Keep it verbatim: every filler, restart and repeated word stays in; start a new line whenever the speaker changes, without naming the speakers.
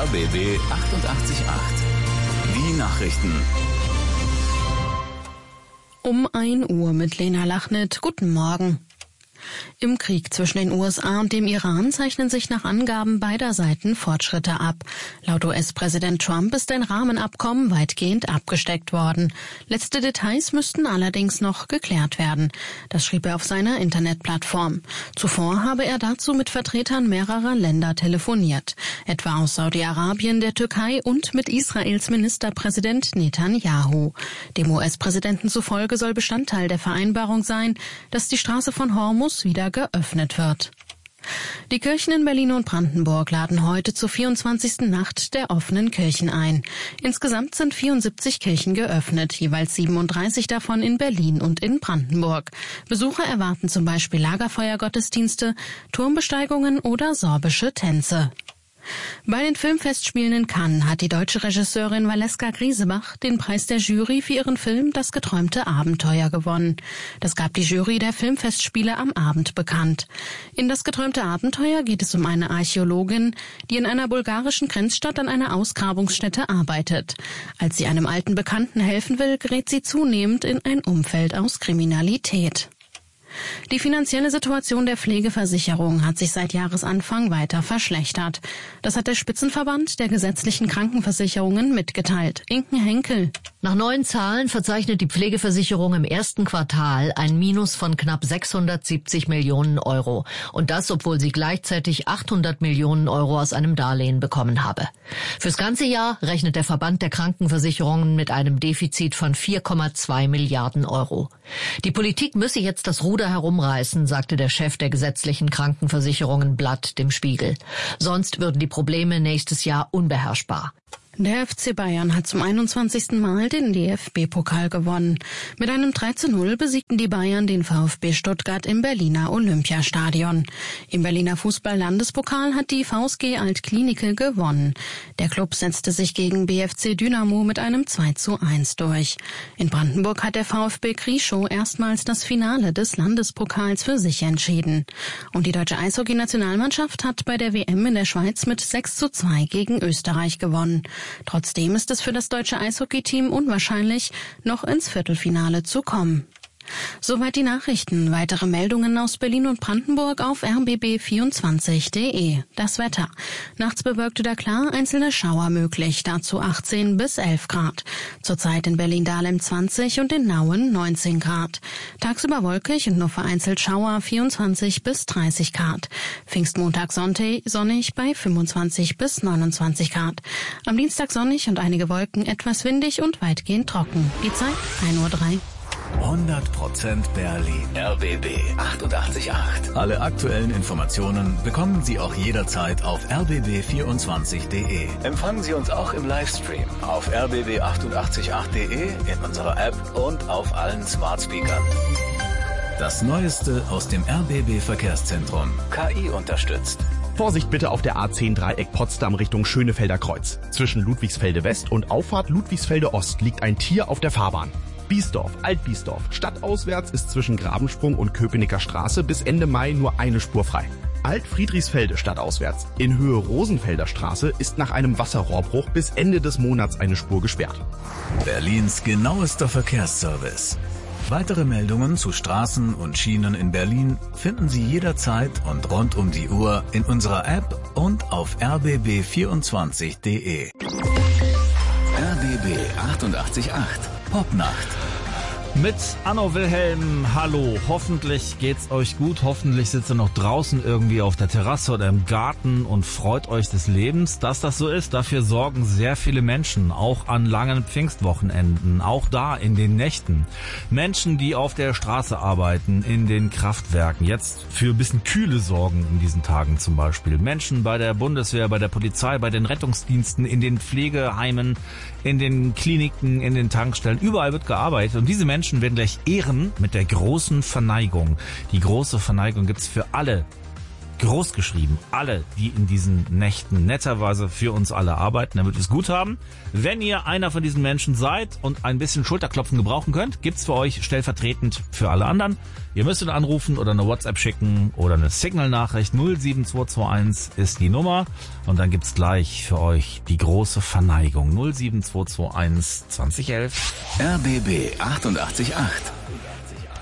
R B B achtundachtzig Komma acht. Die Nachrichten.
Um ein Uhr mit Lena Lachnit. Guten Morgen. Im Krieg zwischen den U S A und dem Iran zeichnen sich nach Angaben beider Seiten Fortschritte ab. Laut U S-Präsident Trump ist ein Rahmenabkommen weitgehend abgesteckt worden. Letzte Details müssten allerdings noch geklärt werden. Das schrieb er auf seiner Internetplattform. Zuvor habe er dazu mit Vertretern mehrerer Länder telefoniert, etwa aus Saudi-Arabien, der Türkei und mit Israels Ministerpräsident Netanyahu. Dem U S-Präsidenten zufolge soll Bestandteil der Vereinbarung sein, dass die Straße von Hormuz wieder geöffnet wird. Die Kirchen in Berlin und Brandenburg laden heute zur vierundzwanzigsten Nacht der offenen Kirchen ein. Insgesamt sind vierundsiebzig Kirchen geöffnet, jeweils siebenunddreißig davon in Berlin und in Brandenburg. Besucher erwarten zum Beispiel Lagerfeuergottesdienste, Turmbesteigungen oder sorbische Tänze. Bei den Filmfestspielen in Cannes hat die deutsche Regisseurin Valeska Griesebach den Preis der Jury für ihren Film Das geträumte Abenteuer gewonnen. Das gab die Jury der Filmfestspiele am Abend bekannt. In Das geträumte Abenteuer geht es um eine Archäologin, die in einer bulgarischen Grenzstadt an einer Ausgrabungsstätte arbeitet. Als sie einem alten Bekannten helfen will, gerät sie zunehmend in ein Umfeld aus Kriminalität. Die finanzielle Situation der Pflegeversicherung hat sich seit Jahresanfang weiter verschlechtert. Das hat der Spitzenverband der gesetzlichen Krankenversicherungen mitgeteilt. Inken Henkel.
Nach neuen Zahlen verzeichnet die Pflegeversicherung im ersten Quartal ein Minus von knapp sechshundertsiebzig Millionen Euro. Und das, obwohl sie gleichzeitig achthundert Millionen Euro aus einem Darlehen bekommen habe. Fürs ganze Jahr rechnet der Verband der Krankenversicherungen mit einem Defizit von vier Komma zwei Milliarden Euro. Die Politik müsse jetzt das Ruder herumreißen, sagte der Chef der gesetzlichen Krankenversicherungen Blatt dem Spiegel. Sonst würden die Probleme nächstes Jahr unbeherrschbar.
Der F C Bayern hat zum einundzwanzigsten Mal den D F B-Pokal gewonnen. Mit einem drei zu null besiegten die Bayern den VfB Stuttgart im Berliner Olympiastadion. Im Berliner Fußball-Landespokal hat die V S G Altklinike gewonnen. Der Klub setzte sich gegen B F C Dynamo mit einem zwei zu eins durch. In Brandenburg hat der VfB Krieschow erstmals das Finale des Landespokals für sich entschieden. Und die deutsche Eishockey-Nationalmannschaft hat bei der W M in der Schweiz mit sechs zu zwei gegen Österreich gewonnen. Trotzdem ist es für das deutsche Eishockey-Team unwahrscheinlich, noch ins Viertelfinale zu kommen. Soweit die Nachrichten. Weitere Meldungen aus Berlin und Brandenburg auf r b b vierundzwanzig punkt d e. Das Wetter. Nachts bewölkt oder klar, einzelne Schauer möglich, dazu achtzehn bis elf Grad. Zurzeit in Berlin-Dahlem zwanzig und in Nauen neunzehn Grad. Tagsüber wolkig und nur vereinzelt Schauer, vierundzwanzig bis dreißig Grad. Pfingstmontag sonnig bei fünfundzwanzig bis neunundzwanzig Grad. Am Dienstag sonnig und einige Wolken, etwas windig und weitgehend trocken. Die Zeit ein Uhr drei.
hundert Prozent Berlin. R B B achtundachtzig Komma acht. Alle aktuellen Informationen bekommen Sie auch jederzeit auf r b b vierundzwanzig punkt d e. Empfangen Sie uns auch im Livestream auf r b b achtundachtzig Komma acht punkt d e, in unserer App und auf allen Smart Speakern. Das Neueste aus dem R B B Verkehrszentrum. K I unterstützt.
Vorsicht bitte auf der A zehn Dreieck Potsdam Richtung Schönefelder Kreuz. Zwischen Ludwigsfelde West und Auffahrt Ludwigsfelde Ost liegt ein Tier auf der Fahrbahn. Biesdorf, Altbiesdorf. Stadtauswärts ist zwischen Grabensprung und Köpenicker Straße bis Ende Mai nur eine Spur frei. Alt-Friedrichsfelde stadtauswärts. In Höhe Rosenfelder Straße ist nach einem Wasserrohrbruch bis Ende des Monats eine Spur gesperrt.
Berlins genauester Verkehrsservice. Weitere Meldungen zu Straßen und Schienen in Berlin finden Sie jederzeit und rund um die Uhr in unserer App und auf r b b vierundzwanzig punkt d e. R B B achtundachtzig Komma acht. Popnacht.
Mit Anno Wilhelm, hallo. Hoffentlich geht's euch gut. Hoffentlich sitzt ihr noch draußen irgendwie auf der Terrasse oder im Garten und freut euch des Lebens. Dass das so ist, dafür sorgen sehr viele Menschen, auch an langen Pfingstwochenenden, auch da in den Nächten. Menschen, die auf der Straße arbeiten, in den Kraftwerken, jetzt für ein bisschen Kühle sorgen in diesen Tagen zum Beispiel. Menschen bei der Bundeswehr, bei der Polizei, bei den Rettungsdiensten, in den Pflegeheimen, in den Kliniken, in den Tankstellen. Überall wird gearbeitet und diese Menschen werden gleich ehren mit der großen Verneigung. Die große Verneigung gibt's für alle groß geschrieben. Alle, die in diesen Nächten netterweise für uns alle arbeiten, damit wir es gut haben. Wenn ihr einer von diesen Menschen seid und ein bisschen Schulterklopfen gebrauchen könnt, gibt's für euch stellvertretend für alle anderen. Ihr müsstet anrufen oder eine WhatsApp schicken oder eine Signal-Nachricht. null sieben zwei zwei eins ist die Nummer. Und dann gibt's gleich für euch die große Verneigung. null sieben zwei zwei eins zwanzig elf.
R B B achtundachtzig Komma acht.